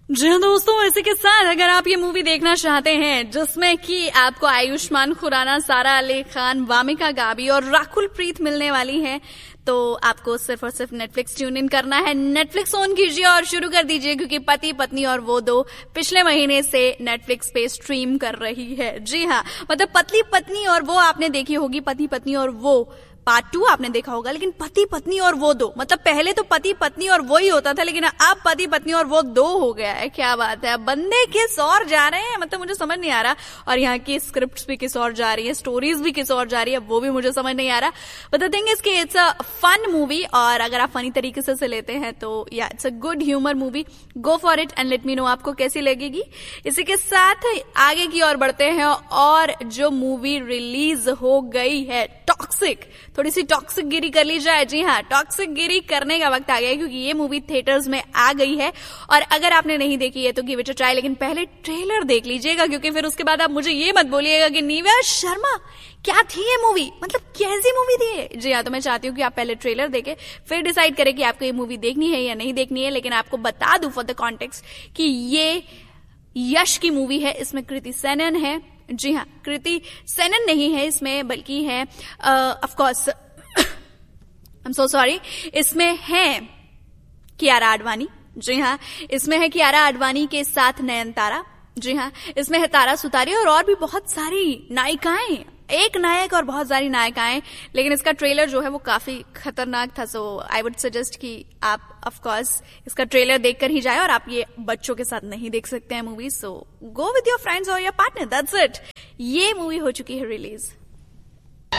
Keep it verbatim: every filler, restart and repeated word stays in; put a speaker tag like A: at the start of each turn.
A: जी हाँ दोस्तों, इसी के साथ अगर आप ये मूवी देखना चाहते हैं जिसमें कि आपको आयुष्मान खुराना, सारा अली खान, वामिका गाबी और राकुल प्रीत मिलने वाली है, तो आपको सिर्फ और सिर्फ नेटफ्लिक्स ट्यून इन करना है। नेटफ्लिक्स ऑन कीजिए और शुरू कर दीजिए, क्योंकि पति पत्नी और वो दो पिछले महीने से नेटफ्लिक्स पे स्ट्रीम कर रही है। जी हाँ, मतलब पति पत्नी और वो आपने देखी होगी, पति पत्नी और वो पार्ट टू आपने देखा होगा, लेकिन पति पत्नी और वो दो, मतलब पहले तो पति पत्नी और वो ही होता था, लेकिन अब पति पत्नी और वो दो हो गया है। क्या बात है, बंदे किस और जा रहे हैं, मतलब मुझे समझ नहीं आ रहा। और यहाँ की स्क्रिप्ट्स भी किस और जा रही है, स्टोरीज भी किस और जा रही है, वो भी मुझे समझ नहीं आ रहा। बट द थिंग इज कि इट्स अ फन मूवी, और अगर आप फनी तरीके से, से लेते हैं तो या it's a good humour movie. Go for it and let me know आपको कैसी लगेगी। इसी के साथ आगे की ओर बढ़ते हैं, और जो मूवी रिलीज हो गई है टॉक्सिक, थोड़ी सी टॉक्सिक गिरी कर ली जाए। जी हाँ, टॉक्सिक गिरी करने का वक्त आ गया है, क्योंकि ये मूवी थिएटर्स में आ गई है। और अगर आपने नहीं देखी है तो गिव इट अ ट्राई, लेकिन पहले ट्रेलर देख लीजिएगा, क्योंकि फिर उसके बाद आप मुझे ये मत बोलिएगा कि निव्या शर्मा क्या थी ये मूवी, मतलब कैसी मूवी थी ये। जी हाँ, तो मैं चाहती हूँ कि आप पहले ट्रेलर देखें, फिर डिसाइड करें कि आपको ये मूवी देखनी है या नहीं देखनी है। लेकिन आपको बता दूं फॉर द कॉन्टेक्स्ट कि ये यश की मूवी है, इसमें कृति सेनन है। जी हाँ, कृति सेनन नहीं है इसमें, बल्कि है of course I am so sorry, इसमें है कियारा आडवाणी। जी हाँ, इसमें है कियारा आडवाणी के साथ नयनतारा। जी हाँ, इसमें है तारा सुतारी और और भी बहुत सारी नायिकाएं, एक नायक और बहुत सारी नायिकाएं। लेकिन इसका ट्रेलर जो है वो काफी खतरनाक था, सो आई वुड सजेस्ट कि आप ऑफ कोर्स इसका ट्रेलर देखकर ही जाए। और आप ये बच्चों के साथ नहीं देख सकते हैं movie, so go with your friends और योर पार्टनर, दैट्स इट। ये मूवी हो चुकी है रिलीज।